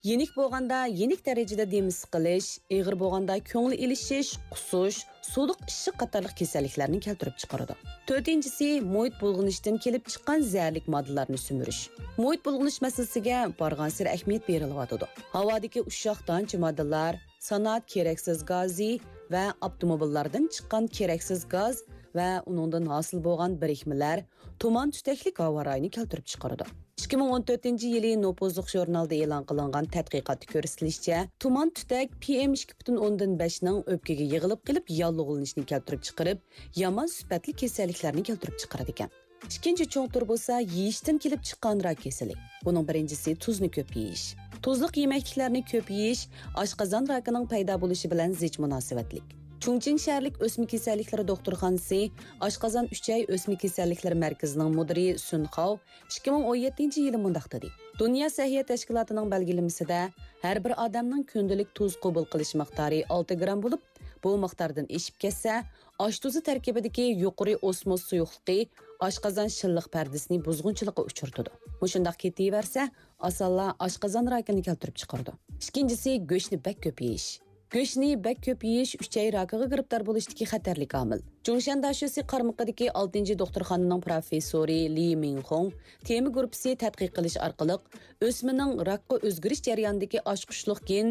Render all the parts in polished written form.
Yenik bo'lganda yenik darajada demi siqilish, ig'ir bo'lganda ko'ngli ilishish, qusish, suluq ishiq qatorliq kasalliklarni keltirib chiqaradi. To'rtinchisi, muhit bulg'anishdan kelib chiqqan zaharlik moddalarni sumurish. Muhit bulg'anish masalasiga borgan-sari ahamiyat berilyotidi. Havodagi ushoq donchi moddalar, sanoat keraksiz gazi va avtomobillardan chiqqan keraksiz gaz va uningdan hosil bo'lgan birikmalar tuman tutaklik havo rayini keltirib chiqaradi. 2014 yili Nopozluq jurnalida e'lon qilingan tadqiqotda ko'rsatilishicha, tuman tutak PM2.5 ning o'pkaga yig'ilib qilib yallig'lanishni keltirib chiqarib, yomon sifatli kasalliklarni keltirib chiqaradi ekan. Ikkinchi cho'ng tur bo'lsa, yeyishdan kelib chiqqan rak kasali. Buning birinchisi tuzni ko'p yeyish. Tuzliq yemekliklarni ko'p yeyish oshqozon rakining paydo bo'lishi bilan zich munosabatlik. Chungching shaharlik o'sma kasalliklari doktorxonasi oshqozon 3 o'sma kasalliklari markazining mudiri Sun Hao 2017-yili mundaq dedi. Dunyo sog'liqni tashkilotining belgilamasida har bir odamning kundalik tuz qabul qilish miqdori 6 gram bo'lib, bu miqdordan eshib ketsa, osh tuzi tarkibidagi yuqori osmoz suyuqligi oshqozon shilliq pardasini buzg'unchilikqa uchirtadi. Mushundaq ketaversa, osonla oshqozon rakini keltirib chiqaradi. Ikkinchisi, go'shtni bak ko'p yeyish. Go'shtni bak ko'p yeyish uchay rakiga giribdor bo'lishdagi xatarli omil. Jungshan Dashosi qarmoqidagi 6-doktorxonaning professori Li Minghong tema gruppasi tadqiq qilish orqali o'smaning rakqa o'zgarish jarayonidagi oshqushliq gen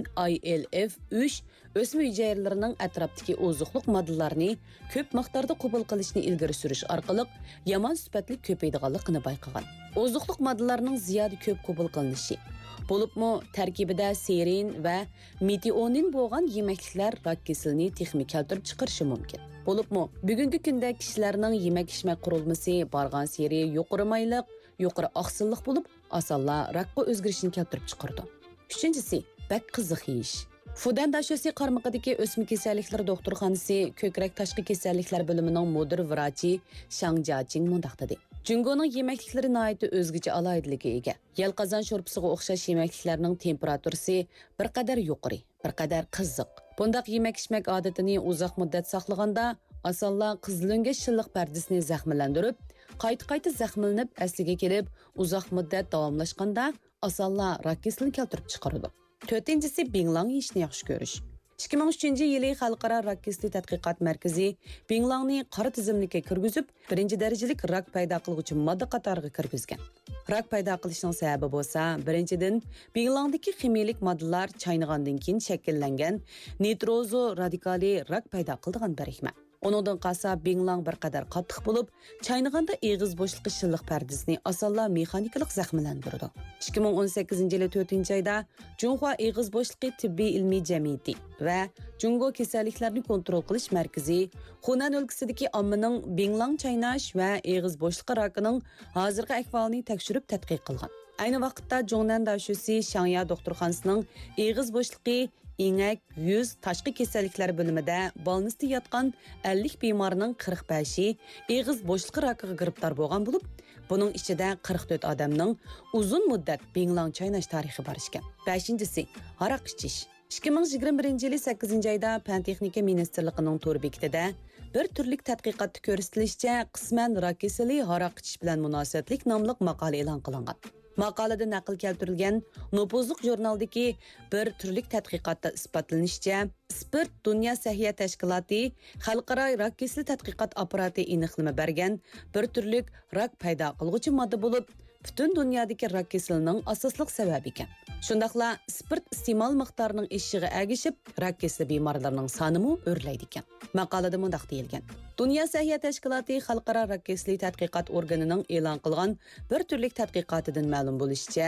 ILF3 o'sma hujayralarining atrofdagi ozuqliq moddalarni ko'p miqdorda qabul qilishni ilgari surish orqali yomon sifatli ko'paydiganligini bayqagan. Ozuqliq moddalarning ziyoda ko'p qabul qilinishi bo'libmi tarkibida serin va metionin bo'lgan yemekliklar rak kasalini texnik keltirib chiqarishi mumkin. Bo'libmi bugungi kunda kishilarning yemak-ichmak qurilmasi borgan seri yuqori mayliq, yuqori oqsilliq bo'lib, osonla rakqa o'zgarishni keltirib chiqaradi. Uchinchisi, bak qiziq yeyish. Fudan Dashosi qarmoqidagi o'sma kasalliklari doktorxonasi ko'krak tashqi kasalliklar bo'limining mudir vrachi Shang Jiaqing mundaq dedi. Jungoning yemekliklari nihoyatda o'zgacha alohidaligi ega. Yalqazon sho'rpasiga o'xshash yemekliklarning temperaturasi bir qadar yuqori, bir qadar qiziq. Bundaq yemak-ichmak odatini uzoq muddat saqlaganda, osonla qizilunga shilliq pardasini zaxmlantirib, qayta-qayta zaxmlanib asliga kelib, uzoq muddat davomlashganda osonla rak kasalini keltirib chiqaradi. To'rtinchisi, binglang yeyishni yaxshi ko'rish. 2003-yili Xalqaro rak kasali tadqiqot markazi binglangni qora tizimlikka kirgizib, birinchi darajalik rak paydo qiluvchi modda qatoriga kirgizgan. Rak paydo qilishning sababi bo'lsa, birinchidan binglangdagi ximiyalik moddalar chaynagandan keyin shakllangan nitrozo radikali rak paydo qiladigan birikma. Onundan qasa binglang bir qadar qattiq bo'lib, chaynaganda eg'iz bo'shliqi shilliq pardasini osonla mexanikalik zaxmlantiradi. 2018-yili 4-oyda Junhua eg'iz bo'shliqi tibbiy ilmiy jamiyati va Jungo kasalliklarni kontrol qilish markazi Hunan o'lkasidagi ommaning binglang chaynash va eg'iz bo'shliqi rakining hozirgi ahvolini tekshirib tadqiq qilgan. Ayni vaqtda Jongnan Dashosi Shangya doktorxonasining eg'iz bo'shliqi İngak, yüz, tashqi kasalliklar bo'limida balnisda yotgan 50 bemorning 45i eg'iz bo'shliqi rakiga giribdor bo'lgan bo'lib, buning ichida 44 odamning uzun muddat binglang chaynash tarixi bor ekan. 5-si, aroq ichish. 2021-yili 8-oyda Fan texnika ministrligining to'r bekitida bir turlik tadqiqotda ko'rsatilishicha, qisman rak kasali aroq ichish bilan munosabatlik nomli maqola e'lon qilingan. Maqolada naql keltirilgan Nopozluq jurnaldagi bir turlik tadqiqotda isbotlanishicha, Spirt Dunyo sog'liqni tashkiloti xalqaro rak kasali tadqiqot apparati aniqlama bergan bir turlik rak paydo qiluvchi modda bo'lib, butun dunyodagi rak kasalining asosliq sababi ekan. Shundaqla spirt iste'mol miqdorining eshishiga ergishib, rak kasali bemorlarning sonimi o'rlaydi ekan. Maqolada mundaq deyilgan. Dunyo sog'liqni tashkiloti xalqaro rak kasali tadqiqot organining e'lon qilgan bir turlik tadqiqotidan ma'lum bo'lishicha,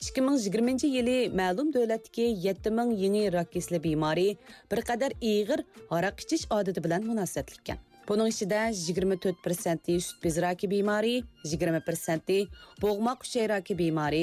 2020-yili ma'lum davlatdagi 7000 yangi rak kasali bemori bir qadar ig'ir aroq ichish odati bilan munosabatlikkan. Buning ichida 24% sut bezi raki bemori, 20% bo'g'moq uchay raki bemori,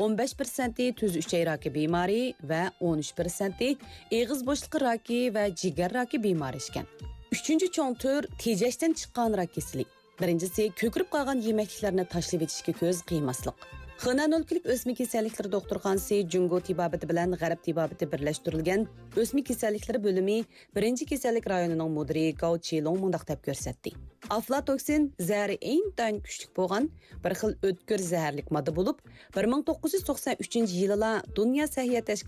15% tuz uchay raki bemori va 13% eg'iz bo'shliqi raki va jigar raki bemori ekan. Uchinchi cho'ng tur tejashdan chiqqan rak kasali. Birinchisi, ko'kirib qolgan yemekliklarni tashlab etishga ko'z qiymaslik. Xenan o'lkalik o'sma kasalliklari doktorxonasi Jungo tibobati bilan G'arb tibobati birlashtirilgan o'sma kasalliklari bo'limi 1-kasallik rayonining mudiri Gao Chilong mundaq deb ko'rsatdi. Aflatoksin zahri intayin kuchli bo'lgan bir xil o'tkir zaharlik modda bo'lib, 1993-yilda Dunyo sahiyat